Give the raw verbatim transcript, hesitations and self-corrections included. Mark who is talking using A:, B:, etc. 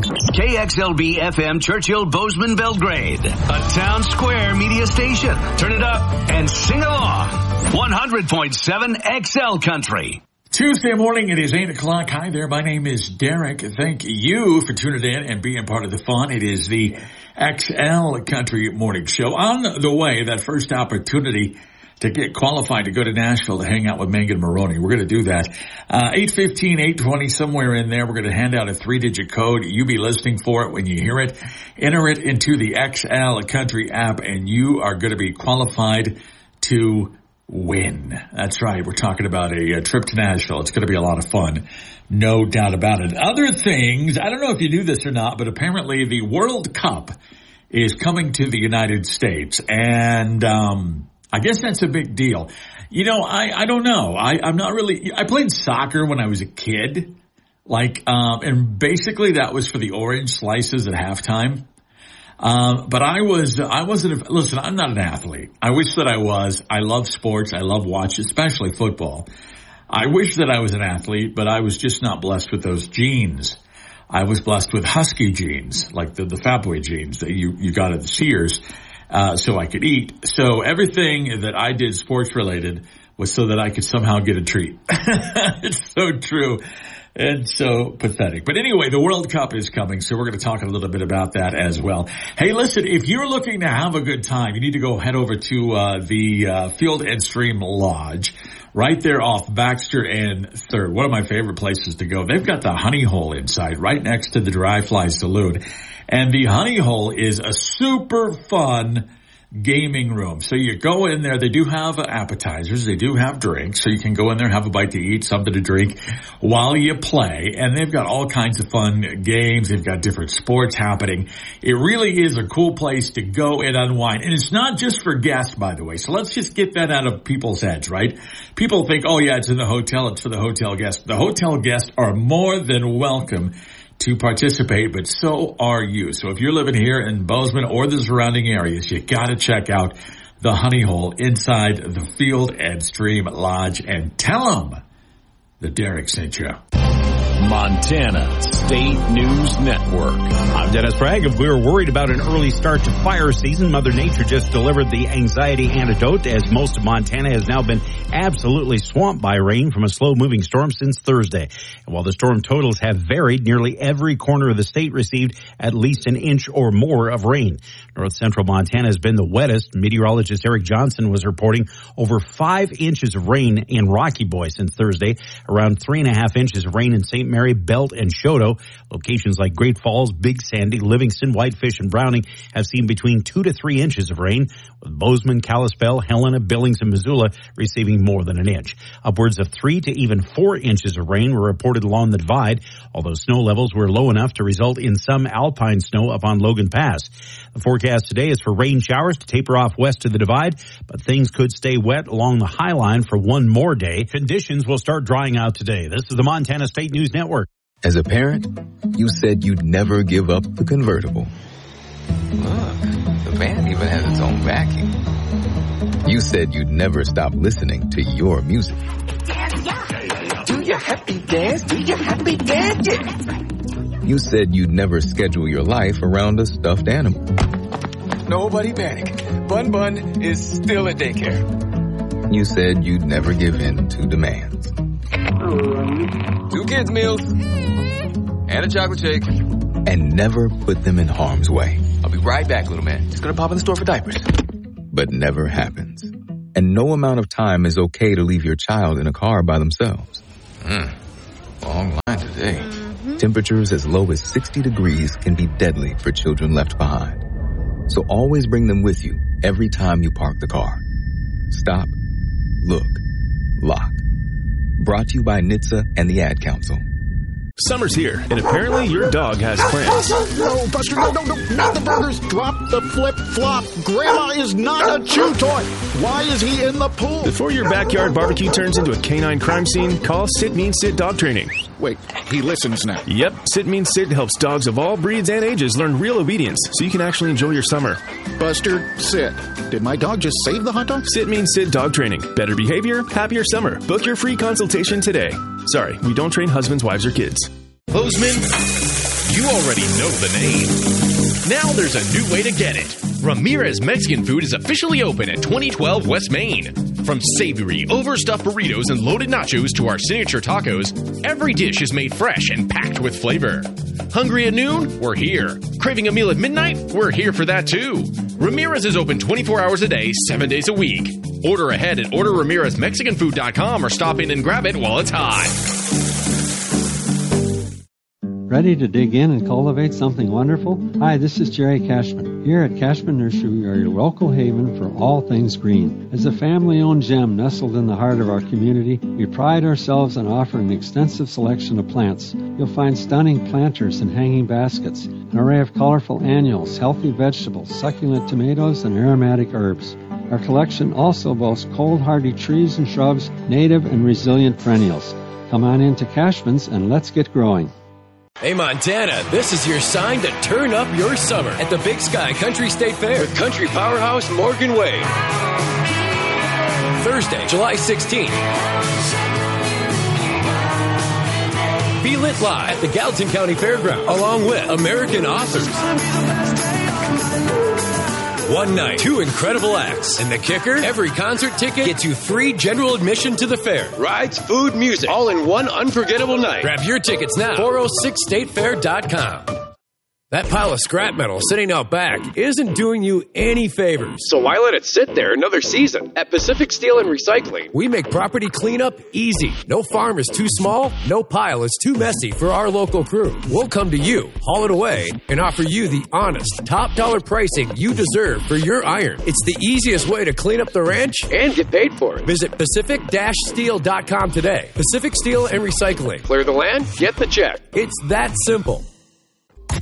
A: K X L B F M Churchill Bozeman Belgrade, a town square media station. Turn it up and sing along. one hundred point seven X L Country.
B: Tuesday morning, it is eight o'clock. Hi there, my name is Derek. Thank you for tuning in and being part of the fun. It is the X L Country Morning Show. On the way, that first opportunity to get qualified to go to Nashville to hang out with Megan Maroney. We're going to do that. Uh, eight fifteen, eight twenty, somewhere in there, we're going to hand out a three-digit code. You be listening for it when you hear it. Enter it into the X L Country app, and you are going to be qualified to win. That's right. We're talking about a, a trip to Nashville. It's going to be a lot of fun. No doubt about it. Other things, I don't know if you knew this or not, but apparently the World Cup is coming to the United States. And um I guess that's a big deal. You know, I, I don't know. I, I'm not really, I played soccer when I was a kid. Like, um, and basically that was for the orange slices at halftime. Um, but I was, I wasn't, listen, I'm not an athlete. I wish that I was. I love sports. I love watching, especially football. I wish that I was an athlete, but I was just not blessed with those genes. I was blessed with husky genes, like the, the Fat Boy genes that you, you got at the Sears. Uh, so I could eat. So everything that I did sports related was so that I could somehow get a treat. It's so true and so pathetic. But anyway, the World Cup is coming, so we're going to talk a little bit about that as well. Hey, listen, if you're looking to have a good time, you need to go head over to uh, the uh, Field and Stream Lodge right there off Baxter and third. One of my favorite places to go. They've got the Honey Hole inside right next to the Dry Fly Saloon. And the Honey Hole is a super fun gaming room. So you go in there, they do have appetizers, they do have drinks, so you can go in there, have a bite to eat, something to drink while you play. And they've got all kinds of fun games. They've got different sports happening. It really is a cool place to go and unwind. And it's not just for guests, by the way. So let's just get that out of people's heads, right? People think, oh yeah, it's in the hotel, it's for the hotel guests. The hotel guests are more than welcome to participate, but so are you. So if you're living here in Bozeman or the surrounding areas, you got to check out the Honey Hole inside the Field and Stream Lodge and tell them that Derek sent you.
C: Montana State News Network.
D: I'm Dennis Bragg. If we were worried about an early start to fire season, Mother Nature just delivered the anxiety antidote, as most of Montana has now been absolutely swamped by rain from a slow-moving storm since Thursday. And while the storm totals have varied, nearly every corner of the state received at least an inch or more of rain. North central Montana has been the wettest. Meteorologist Eric Johnson was reporting over five inches of rain in Rocky Boy since Thursday, around three and a half inches of rain in Saint Mary, Belt, and Choteau. Locations like Great Falls, Big Sandy, Livingston, Whitefish, and Browning have seen between two to three inches of rain, with Bozeman, Kalispell, Helena, Billings, and Missoula receiving more than an inch. Upwards of three to even four inches of rain were reported along the divide, although snow levels were low enough to result in some alpine snow up on Logan Pass. The forecast today is for rain showers to taper off west of the divide, but things could stay wet along the High Line for one more day. Conditions will start drying out today. This is the Montana State News Network.
E: As a parent, you said you'd never give up the convertible.
F: Look, the van even has its own vacuum.
E: You said you'd never stop listening to your music.
F: Do your happy dance, do your happy dance.
E: You said you'd never schedule your life around a stuffed animal.
F: Nobody panic. Bun Bun is still at daycare.
E: You said you'd never give in to demands.
F: Two kids' meals. And a chocolate shake.
E: And never put them in harm's way.
F: I'll be right back, little man. Just gonna pop in the store for diapers.
E: But never happens. And no amount of time is okay to leave your child in a car by themselves.
F: Hmm. Long line today.
E: Mm-hmm. Temperatures as low as sixty degrees can be deadly for children left behind. So always bring them with you every time you park the car. Stop. Look. Lock. Brought to you by N H T S A and the Ad Council.
G: Summer's here, and apparently your dog has plans.
H: No, Buster, no, no, no, not the burgers. Drop the flip-flop. Grandma is not a chew toy. Why is he in the pool?
G: Before your backyard barbecue turns into a canine crime scene, call Sit Means Sit Dog Training.
H: Wait, he listens now.
G: Yep, Sit Means Sit helps dogs of all breeds and ages learn real obedience so you can actually enjoy your summer.
H: Buster, sit. Did my dog just save the hot dog?
G: Sit Means Sit Dog Training. Better behavior, happier summer. Book your free consultation today. Sorry, we don't train husbands, wives, or kids.
I: Bozeman,
G: you already know the name. Now there's a new way to get it. Ramirez Mexican Food is officially open at twenty twelve West Main. From savory, overstuffed burritos and loaded nachos to our signature tacos, every dish is made fresh and packed with flavor. Hungry at noon? We're here. Craving a meal at midnight? We're here for that too. Ramirez is open twenty-four hours a day, seven days a week. Order ahead at order ramirez mexican food dot com or stop in and grab it while it's hot.
I: Ready to dig in and cultivate something wonderful? Hi, this is Jerry Cashman. Here at Cashman Nursery, we are your local haven for all things green. As a family-owned gem nestled in the heart of our community, we pride ourselves on offering an extensive selection of plants. You'll find stunning planters and hanging baskets, an array of colorful annuals, healthy vegetables, succulent tomatoes, and aromatic herbs. Our collection also boasts cold-hardy trees and shrubs, native and resilient perennials. Come on into Cashman's and let's get growing.
J: Hey Montana, this is your sign to turn up your summer at the Big Sky Country State Fair with country powerhouse Morgan Wade. Thursday, July sixteenth. Be lit live at the Gallatin County Fairground along with American authors. One night, two incredible acts. And the kicker? Every concert ticket gets you free general admission to the fair. Rides, food, music, all in one unforgettable night. Grab your tickets now. four oh six state fair dot com. That pile of scrap metal sitting out back isn't doing you any favors.
K: So why let it sit there another season? At Pacific Steel and Recycling,
J: we make property cleanup easy. No farm is too small, no pile is too messy for our local crew. We'll come to you, haul it away, and offer you the honest, top dollar pricing you deserve for your iron. It's the easiest way to clean up the ranch
K: and get paid for it.
J: Visit pacific steel dot com today. Pacific Steel and Recycling.
K: Clear the land, get the check.
J: It's that simple.